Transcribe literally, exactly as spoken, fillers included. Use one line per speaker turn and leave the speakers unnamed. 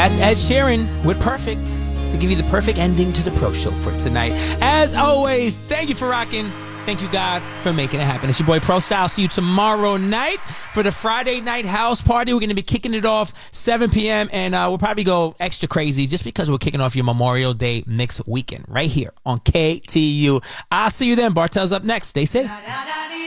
That's Ed Sheeran with Perfect to give you the perfect ending to the Pro Show for tonight. As always, thank you for rocking. Thank you, God, for making it happen. It's your boy Pro Style. See you tomorrow night for the Friday night house party. We're going to be kicking it off seven p.m. and uh, we'll probably go extra crazy just because we're kicking off your Memorial Day mix weekend right here on K T U. I'll see you then. Bartel's up next. Stay safe.